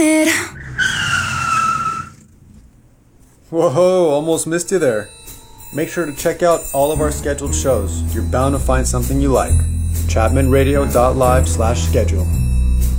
Whoa, almost missed you there. Make sure to check out all of our scheduled shows. You're bound to find something you like. ChapmanRadio.live/schedule.